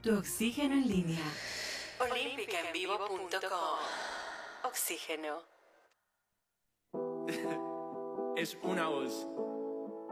Tu oxígeno en línea. Olímpicaenvivo.com. Oxígeno. Es una voz.